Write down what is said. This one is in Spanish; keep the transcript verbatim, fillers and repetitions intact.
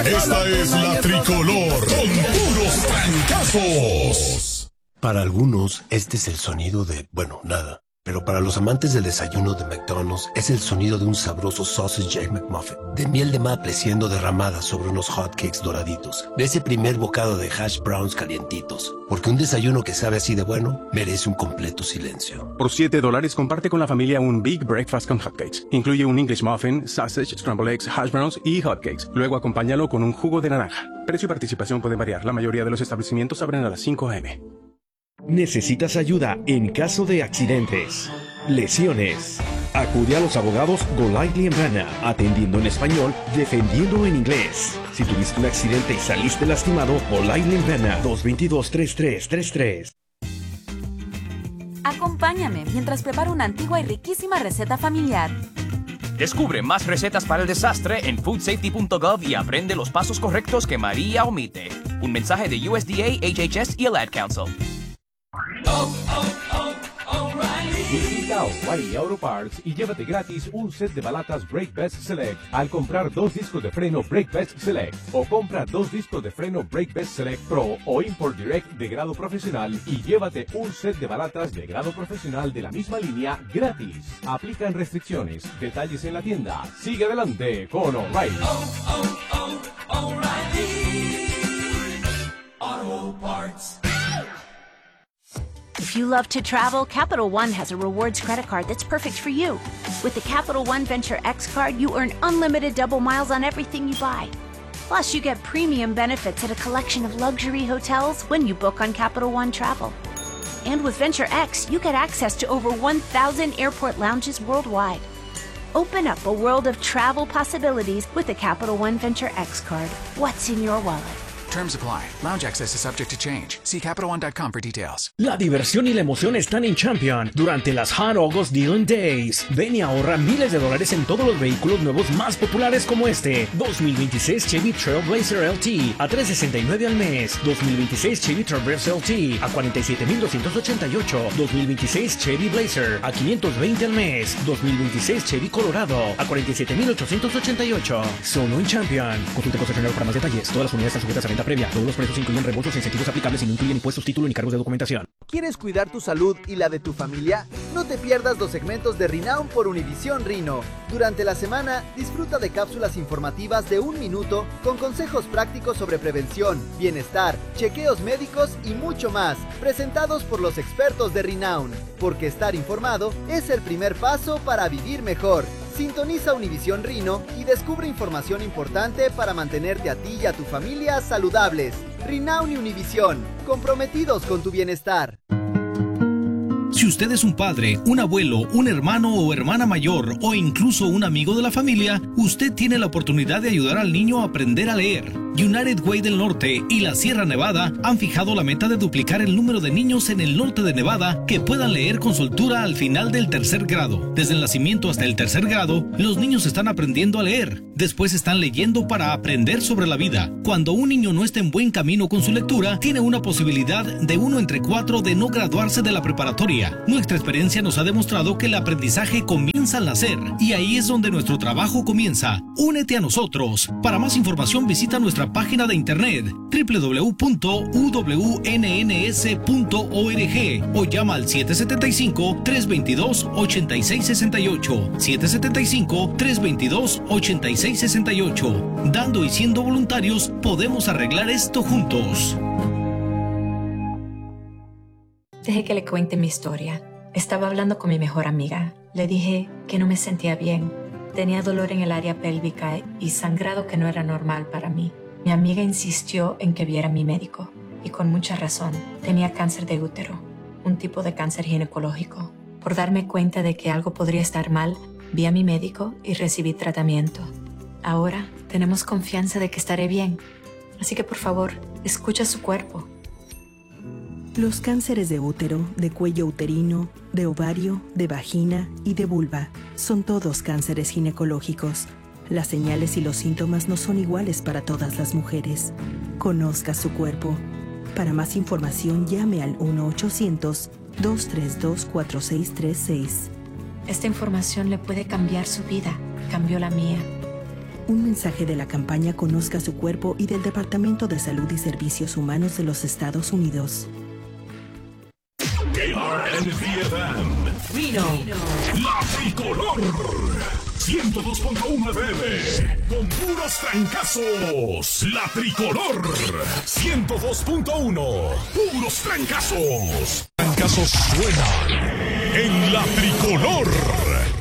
Esta es la Tricolor con puros trancazos. Para algunos, este es el sonido de, bueno, nada. Pero para los amantes del desayuno de McDonald's, es el sonido de un sabroso sausage egg McMuffin, de miel de maple siendo derramada sobre unos hotcakes doraditos, de ese primer bocado de hash browns calientitos. Porque un desayuno que sabe así de bueno, merece un completo silencio. Por siete dólares comparte con la familia un Big Breakfast con hotcakes. Incluye un English muffin, sausage, scrambled eggs, hash browns y hotcakes. Luego acompáñalo con un jugo de naranja. Precio y participación pueden variar. La mayoría de los establecimientos abren a las cinco a eme ¿Necesitas ayuda en caso de accidentes, lesiones? Acude a los abogados Golightly and Bana, atendiendo en español, defendiendo en inglés. Si tuviste un accidente y saliste lastimado, Golightly and Bana, dos dos dos, tres tres tres tres. Acompáñame mientras preparo una antigua y riquísima receta familiar. Descubre más recetas para el desastre en food safety punto gov y aprende los pasos correctos que María omite. Un mensaje de U S D A, H H S y el Ad Council. Oh, oh, oh, O'Reilly. Visita O'Reilly Auto Parts y llévate gratis un set de balatas Brake Best Select al comprar dos discos de freno Brake Best Select, o compra dos discos de freno Brake Best Select Pro o Import Direct de grado profesional y llévate un set de balatas de grado profesional de la misma línea gratis. Aplican restricciones. Detalles en la tienda. Sigue adelante con O'Reilly. Oh, oh, oh, O'Reilly Auto Parts. If you love to travel, Capital One has a rewards credit card that's perfect for you. With the Capital One Venture X card, you earn unlimited double miles on everything you buy. Plus, you get premium benefits at a collection of luxury hotels when you book on Capital One Travel. And with Venture X, you get access to over one thousand airport lounges worldwide. Open up a world of travel possibilities with the Capital One Venture X card. What's in your wallet? Terms apply. Lounge access is subject to change. See Capital One dot com for details. La diversión y la emoción están en Champion durante las Hot August Deal Days. Ven y ahorra miles de dólares en todos los vehículos nuevos más populares como este. dos mil veintiséis Chevy Trailblazer L T a tres sesenta y nueve al mes. dos mil veintiséis Chevy Traverse L T a cuarenta y siete mil doscientos ochenta y ocho. dos mil veintiséis Chevy Blazer a quinientos veinte al mes. dos mil veintiséis Chevy Colorado a cuarenta y siete mil ochocientos ochenta y ocho. Solo en Champion. Consulte concesionario para más detalles. Todas las unidades están sujetas a venta previa. Todos los precios incluyen reembolsos e incentivos aplicables y no incluyen impuestos, título ni cargos de documentación. ¿Quieres cuidar tu salud y la de tu familia? No te pierdas los segmentos de Renown por Univisión Rino. Durante la semana, disfruta de cápsulas informativas de un minuto con consejos prácticos sobre prevención, bienestar, chequeos médicos y mucho más, presentados por los expertos de Renown. Porque estar informado es el primer paso para vivir mejor. Sintoniza Univisión Rino y descubre información importante para mantenerte a ti y a tu familia saludables. Renown y Univisión, comprometidos con tu bienestar. Si usted es un padre, un abuelo, un hermano o hermana mayor o incluso un amigo de la familia, usted tiene la oportunidad de ayudar al niño a aprender a leer. United Way del Norte y la Sierra Nevada han fijado la meta de duplicar el número de niños en el norte de Nevada que puedan leer con soltura al final del tercer grado. Desde el nacimiento hasta el tercer grado, los niños están aprendiendo a leer. Después están leyendo para aprender sobre la vida. Cuando un niño no está en buen camino con su lectura, tiene una posibilidad de uno entre cuatro de no graduarse de la preparatoria. Nuestra experiencia nos ha demostrado que el aprendizaje comienza al nacer y ahí es donde nuestro trabajo comienza. Únete a nosotros. Para más información visita nuestra página de internet doble u doble u doble u punto u w n n s punto org o llama al siete siete cinco, tres dos dos, ocho seis seis ocho, siete siete cinco, tres dos dos, ocho seis seis ocho. Dando y siendo voluntarios podemos arreglar esto juntos. Deje que le cuente mi historia. Estaba hablando con mi mejor amiga. Le dije que no me sentía bien. Tenía dolor en el área pélvica y sangrado que no era normal para mí. Mi amiga insistió en que viera a mi médico. Y con mucha razón. Tenía cáncer de útero, un tipo de cáncer ginecológico. Por darme cuenta de que algo podría estar mal, vi a mi médico y recibí tratamiento. Ahora tenemos confianza de que estaré bien. Así que por favor, escucha su cuerpo. Los cánceres de útero, de cuello uterino, de ovario, de vagina y de vulva son todos cánceres ginecológicos. Las señales y los síntomas no son iguales para todas las mujeres. Conozca su cuerpo. Para más información, llame al uno ochocientos, dos tres dos, cuatro seis tres seis. Esta información le puede cambiar su vida. Cambió la mía. Un mensaje de la campaña Conozca su cuerpo y del Departamento de Salud y Servicios Humanos de los Estados Unidos. K R N V F M. Reno. La Tricolor. ciento dos punto uno F M. Con puros trancazos. La Tricolor. ciento dos punto uno. Puros trancazos. Trancazos suenan en La Tricolor.